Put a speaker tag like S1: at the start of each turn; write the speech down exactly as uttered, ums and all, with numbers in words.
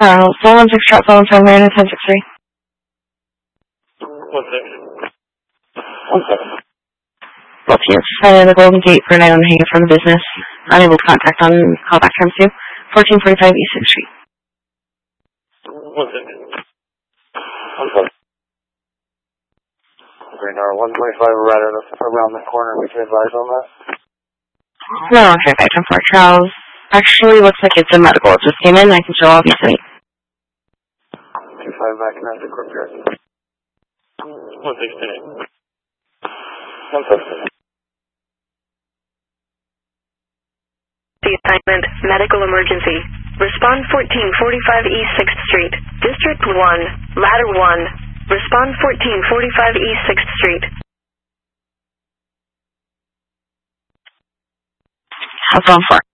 S1: Uh, four one six Trap Phone, seven nine ten six three.
S2: One second. One second.
S1: Well, yes, uh, the Golden Gate for nine on hanging from the business. Unable to contact on callback times two. fourteen forty-five East sixth Street.
S2: One second. One second. Green R one twenty-five right around the corner. We can advise on that.
S1: No, okay, back ten four Charles. Actually, looks like it's a medical. It just came in. I can show all these things.
S2: two five back in the courtyard. one sixteen. one sixteen.
S3: The assignment, medical emergency. Respond fourteen forty-five East sixth Street. District one, Ladder one. Respond fourteen forty-five East sixth Street.
S1: How's on four?